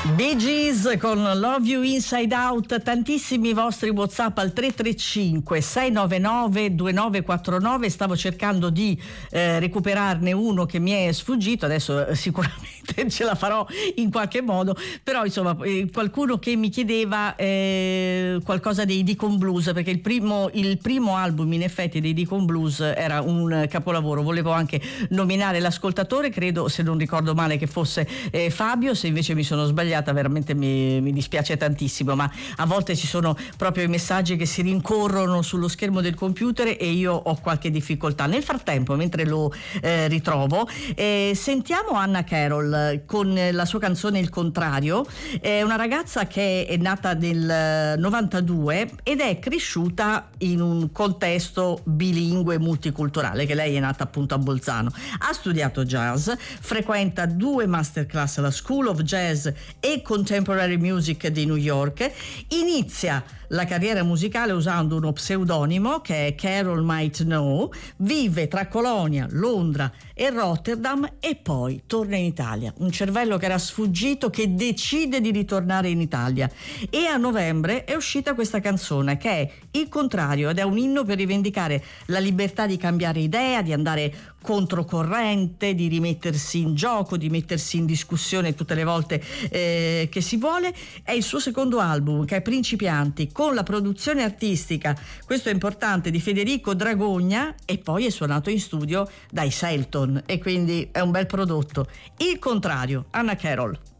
Bee Gees con Love You Inside Out. Tantissimi vostri WhatsApp al 335 699 2949. Stavo cercando di recuperarne uno che mi è sfuggito, adesso sicuramente ce la farò in qualche modo, però insomma qualcuno che mi chiedeva qualcosa dei Deacon Blues, perché il primo album in effetti dei Deacon Blues era un capolavoro. Volevo anche nominare l'ascoltatore, credo, se non ricordo male, che fosse Fabio. Se invece mi sono sbagliata veramente mi dispiace tantissimo, ma a volte ci sono proprio i messaggi che si rincorrono sullo schermo del computer e io ho qualche difficoltà. Nel frattempo, mentre lo ritrovo, sentiamo Anna Carroll con la sua canzone Il Contrario. È una ragazza che è nata nel 92 ed è cresciuta in un contesto bilingue multiculturale, che lei è nata appunto a Bolzano. Ha studiato jazz, frequenta 2 masterclass alla School of Jazz e Contemporary Music di New York. Inizia la carriera musicale usando uno pseudonimo che è Carol Might Know, vive tra Colonia, Londra e Rotterdam e poi torna in Italia. Un cervello che era sfuggito, che decide di ritornare in Italia, e a novembre è uscita questa canzone che è Il Contrario ed è un inno per rivendicare la libertà di cambiare idea, di andare controcorrente, di rimettersi in gioco, di mettersi in discussione tutte le volte che si vuole. È il suo secondo album, che è Principianti, con la produzione artistica, questo è importante, di Federico Dragogna, e poi è suonato in studio dai Selton, e quindi è un bel prodotto. Il Contrario, Anna Carroll.